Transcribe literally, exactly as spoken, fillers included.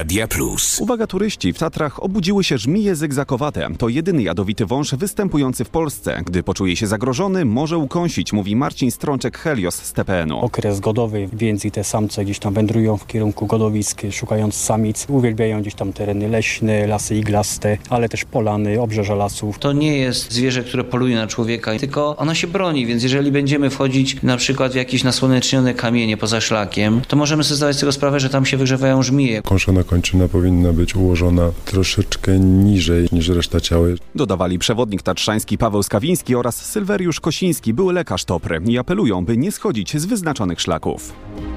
Dia Plus. Uwaga turyści, w Tatrach obudziły się żmije zygzakowate. To jedyny jadowity wąż występujący w Polsce. Gdy poczuje się zagrożony, może ukąsić, mówi Marcin Strączek-Helios z T P N u. Okres godowy, więc i te samce gdzieś tam wędrują w kierunku godowisk, szukając samic. Uwielbiają gdzieś tam tereny leśne, lasy iglaste, ale też polany, obrzeża lasów. To nie jest zwierzę, które poluje na człowieka, tylko ono się broni, więc jeżeli będziemy wchodzić na przykład w jakieś nasłonecznione kamienie poza szlakiem, to możemy sobie zdawać z tego sprawę, że tam się wygrzewają żmije. Kąszona kończyna powinna być ułożona troszeczkę niżej niż reszta ciała. Dodawali przewodnik tatrzański Paweł Skawiński oraz Sylweriusz Kosiński, były lekarz Topry, i apelują, by nie schodzić z wyznaczonych szlaków.